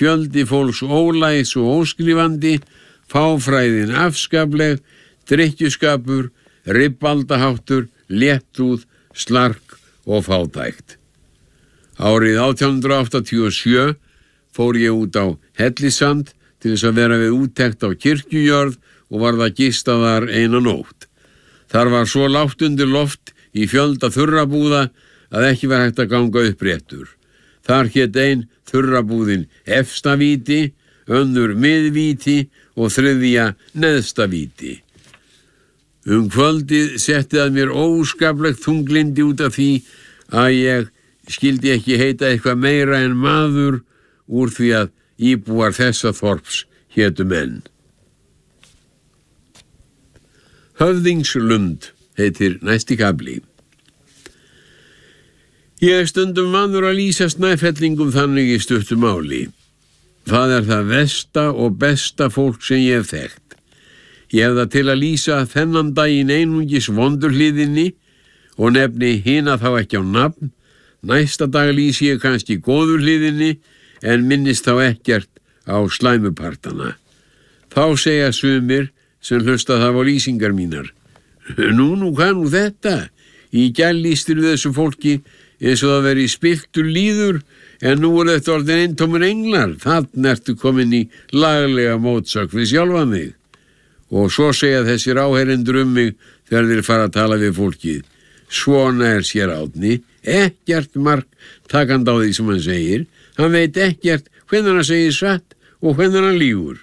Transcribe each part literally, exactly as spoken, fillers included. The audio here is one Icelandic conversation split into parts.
fjöldi fólks ólæs og óskrifandi, fáfræðin afskapleg, drykkjuskapur, ribbaldaháttur, léttúð, slark og fátækt. Árið átján hundrað áttatíu og sjö fór ég út á Hellisand til þess að vera við úttekt á kirkjujörð og varð að gista þar eina nótt. Þar var svo lágt undir loft í fjölda þurrabúða að ekki var hægt að ganga upp réttur. Þar hét ein þurrabúðin efstavíti, önnur miðvíti og þriðja neðstavíti. Um kvöldið setti að mér óskaplegt þunglindi út af því að ég skildi ekki heita eitthvað meira en maður úr því að íbúar þessa þorps hétu menn. Höfðingslund heitir næsti kafli. Ég er stundum vanur að lýsa Snæfellingum þannig í stuttu máli. Það er það versta og besta fólk sem ég hef þekkt. Ég hef það til að lýsa þennan daginn einungis vondurhliðinni og nefni hina þá ekki á nafn. Næsta dag lýsi ég kannski góðurhliðinni en minnist þá ekkert á slæmupartana. Þá segja sumir sem hlusta það á lýsingar mínar. Nú, nú, hvað nú þetta? Í gær lýstir við þessu fólki eins og það veri spiltur líður en nú er þetta orðin eintómur englar. Þarna ertu komin í laglega mótsök við sjálfan þig. Og svo segja þessir áheyrendur um mig þegar þeir fara að tala við fólkið. Svona er sér Árni, ekkert mark takand á því sem hann segir. Hann veit ekkert hvenær hann segir satt og hvenær hann lýgur.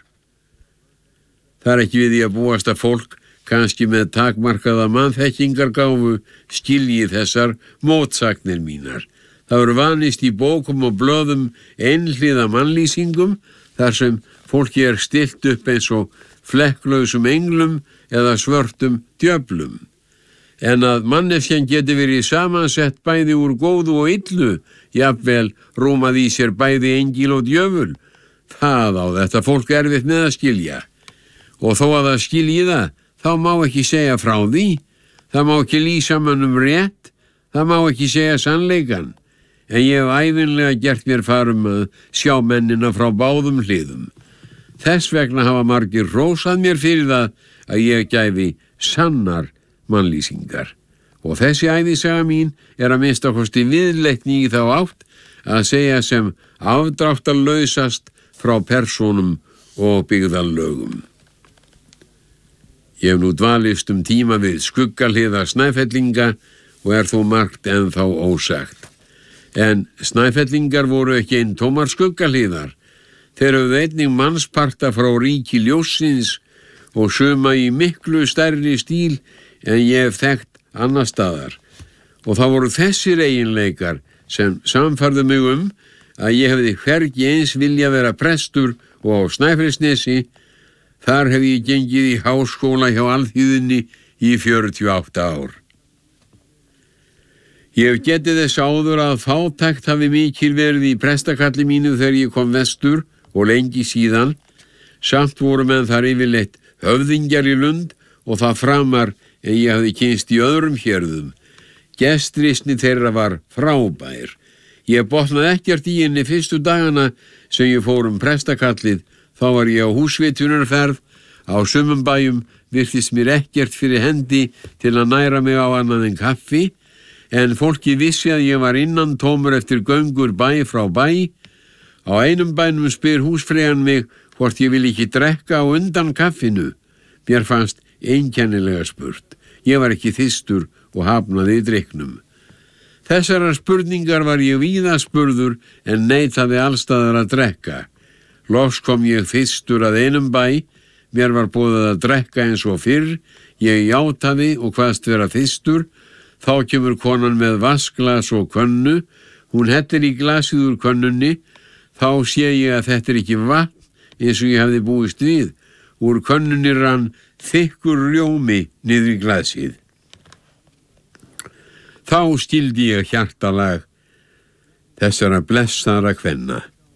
Það er ekki við því að búast að fólk, kannski með takmarkaða mannþekkingargáfu, skilji þessar mótsagnir mínar. Það eru vanist í bókum og blöðum einhliða mannlýsingum þar sem fólki er stillt upp eins og flekklausum englum eða svörtum djöflum. En að manneskjan geti verið samansett bæði úr góðu og illu, jafnvel rúmað í sér bæði engil og djöful, það á þetta fólk erfitt með að skilja. Og þó að það skilji það, þá má ekki segja frá því, það má ekki lýsa mönnum rétt, það má ekki segja sannleikan, en ég hef ævinlega gert mér farum að sjá mennina frá báðum hliðum. Þess vegna hafa margir hrósað mér fyrir það að ég gæfi sannar mannlýsingar. Og þessi ævisaga mín er að minnsta kosti viðleitni í þá átt að segja sem afdráttarlausast frá persónum og byggðarlögum. Ég hef nú dvalist um tíma við skuggahliðar Snæfellinga og er þó margt ennþá ósagt. En Snæfellingar voru ekki einn tómar skuggahliðar. Þeir höfðu einnig mannsparta frá ríki ljóssins og suma í miklu stærri stíl en ég hef þekkt annar staðar. Og það voru þessir eiginleikar sem samfærðu mig um að ég hefði hvergi eins vilja vera prestur og á Snæfellsnesi. Þar hef ég gengið í háskóla hjá alþýðunni í fjörutíu og átta ár. Ég hef getið þess áður að fátækt hafi mikil verið í prestakalli mínu þegar ég kom vestur og lengi síðan. Samt voru menn þar yfirleitt höfðingjar í Lund og það framar en ég hafði kynst í öðrum hérðum. Gestrisni þeirra var frábær. Ég botnaði ekkert í henni fyrstu dagana sem ég fór um prestakallið. Þá var ég á húsvitunarferð. Á sumum bæjum virtist mér ekkert fyrir hendi til að næra mig á annað en kaffi, en fólki vissi að ég var innan tómur eftir göngur bæ frá bæ. Á einum bænum spyr húsfreyjan mig hvort ég vil ekki drekka á undan kaffinu. Mér fannst einkennilega spurt. Ég var ekki þyrstur og hafnaði í drykknum. Þessarar spurningar var ég víða spurður en neitaði allstaðar að drekka. Loks kom ég þyrstur að einum bæ. Mér var boðið að drekka eins og fyrr. Ég játaði og kvaðst vera þyrstur. Þá kemur konan með vaskglas og könnu. Hún hellir í glasið úr könnunni. Þá sé ég að þetta er ekki vatn eins og ég hefði búist við. Úr könnunni rann þykkur rjómi niður í glasið. Þá skildi ég hjartalag þessara blessaðra kvenna.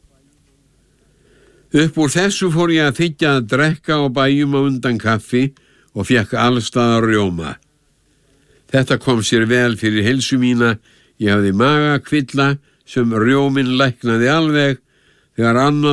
Upp úr þessu fór ég að þykja að drekka á bæjum á undan kaffi og fékk allstaðar rjóma. Þetta kom sér vel fyrir heilsu mína. Ég hafði magakvilla sem rjóminn læknaði alveg þegar annað